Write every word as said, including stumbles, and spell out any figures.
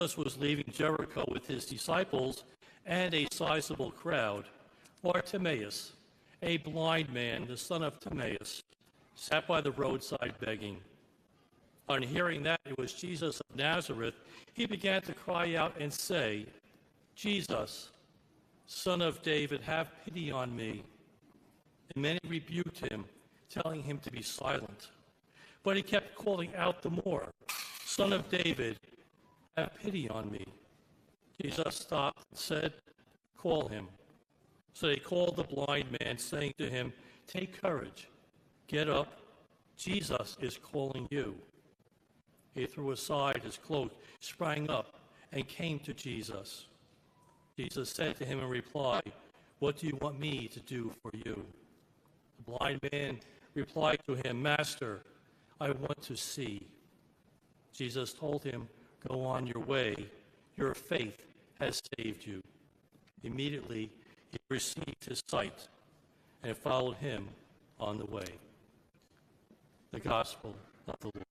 Jesus was leaving Jericho with his disciples and a sizable crowd, Bartimaeus, a blind man, the son of Timaeus, sat by the roadside begging. On hearing that it was Jesus of Nazareth, he began to cry out and say, "Jesus, Son of David, have pity on me." And many rebuked him, telling him to be silent. But he kept calling out the more, "Son of David, have pity on me." Jesus stopped and said, "Call him." So they called the blind man, saying to him, "Take courage, get up, Jesus is calling you." He threw aside his cloak, sprang up, and came to Jesus. Jesus said to him in reply, "What do you want me to do for you?" The blind man replied to him, "Master, I want to see." Jesus told him, "Go on your way, your faith has saved you." Immediately he received his sight and followed him on the way. The Gospel of the Lord.